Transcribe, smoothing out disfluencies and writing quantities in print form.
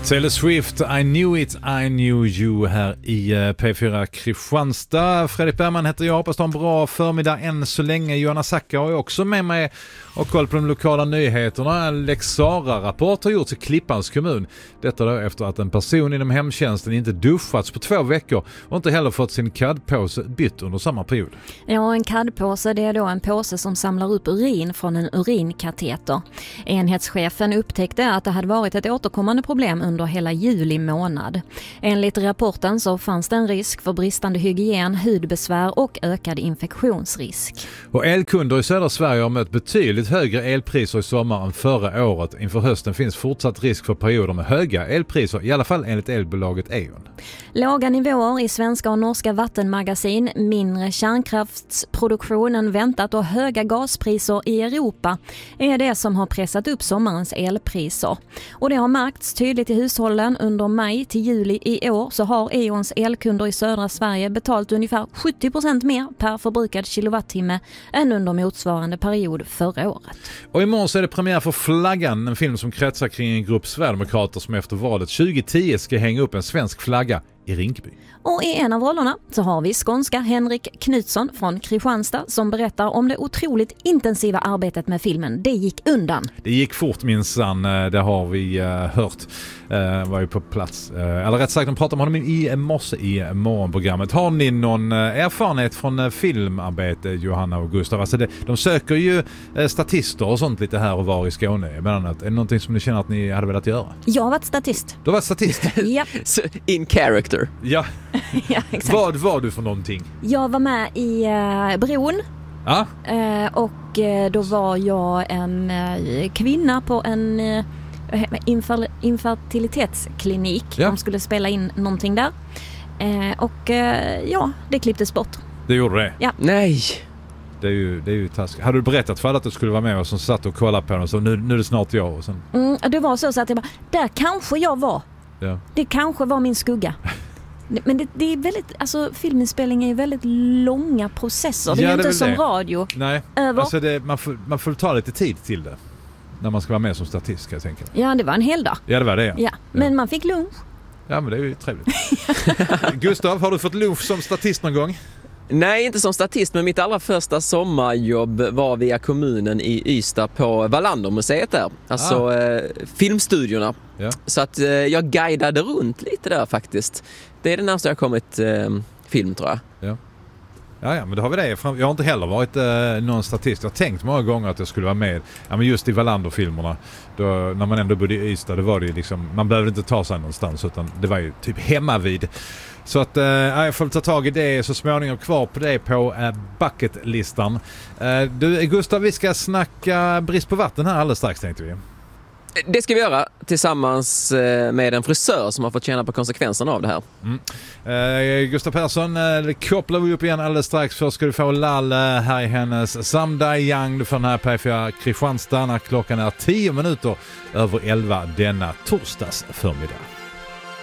Taylor Swift, I knew you här i P4 Kristianstad. Fredrik Bergman heter jag, hoppas du har en bra förmiddag än så länge. Johanna Sacka har ju också med mig och koll på de lokala nyheterna. En Lex Sarah-rapport har gjorts i Klippans kommun. Detta då efter att en person inom hemtjänsten inte duschats på 2 veckor och inte heller fått sin CAD-påse bytt under samma period. Ja, en CAD-påse det är då en påse som samlar upp urin från en urinkateter. Enhetschefen upptäckte att det hade varit ett återkommande problem under hela juli månad. Enligt rapporten så fanns det en risk för bristande hygien, hudbesvär och ökad infektionsrisk. Och elkunder i södra Sverige har mött betydligt högre elpriser i sommar än förra året. Inför hösten finns fortsatt risk för perioder med höga elpriser, i alla fall enligt elbolaget E.ON. Låga nivåer i svenska och norska vattenmagasin, mindre kärnkraftsproduktion än väntat och höga gaspriser i Europa är det som har pressat upp sommarens elpriser. Och det har märkts tydligt i hushållen. Under maj till juli i år så har E.ONs elkunder i södra Sverige betalt ungefär 70% mer per förbrukad kilowattimme än under motsvarande period förra året. Och imorgon så är det premiär för Flaggan, en film som kretsar kring en grupp sverigedemokrater som efter valet 2010 ska hänga upp en svensk flagga i Rinkeby. Och i en av rollerna så har vi skånska Henrik Knutsson från Kristianstad som berättar om det otroligt intensiva arbetet med filmen. Det gick undan. Det gick fort minsann, det har vi hört. Var ju på plats. Eller rätt sagt, de pratade om honom i morse i morgonprogrammet. Har ni någon erfarenhet från filmarbete, Johanna och Gustav? Alltså de söker ju statister och sånt lite här och var i Skåne. Bland annat. Är det någonting som ni känner att ni hade velat göra? Jag har varit statist. Du har varit statist? Ja. In character. Ja. Ja, exakt. Vad var du för någonting? Jag var med i Bron. Ja. Och då var jag en kvinna på en infertilitetsklinik. Ja. De skulle spela in någonting där. Och ja, det klipptes bort. Det gjorde det? Ja. Nej. Det är ju taskigt. Hade du berättat för alla att du skulle vara med och som satt och kollade på den och så nu är det snart jag och sen... Det var så att jag bara, där kanske jag var. Ja. Det kanske var min skugga. Men det är väldigt, alltså filminspelning är ju väldigt långa processer. Det är ju inte som radio. Nej, alltså man får ta lite tid till det. När man ska vara med som statist, kan jag tänka. Ja, det var en hel dag. Ja, det var det, ja. Men man fick lunch. Ja, men det är ju trevligt. Gustav, har du fått lunch som statist någon gång? Nej, inte som statist, men mitt allra första sommarjobb var via kommunen i Ystad på Wallandermuseet där. Alltså filmstudiorna. Ja. Så att jag guidade runt lite där faktiskt. Det är det närmaste jag kommit film, tror jag. Ja. Ja, men då har vi det. Jag har inte heller varit någon statist. Jag har tänkt många gånger att jag skulle vara med. Ja, men just i Wallander-filmerna, då, när man ändå bodde i Ystad, då var det ju liksom, man behövde inte ta sig någonstans, utan det var ju typ hemma vid. Så att jag får ta tag i det så småningom, kvar på det på bucketlistan. Du, Gustav, vi ska snacka brist på vatten här alldeles strax, tänkte vi. Det ska vi göra tillsammans med en frisör som har fått känna på konsekvenserna av det här. Gustav Persson kopplar vi upp igen alldeles strax. Först ska du få Lall här i hennes Someday Young. Du får den här P4 Kristianstad när klockan är 10 minuter över 11 denna torsdags förmiddag.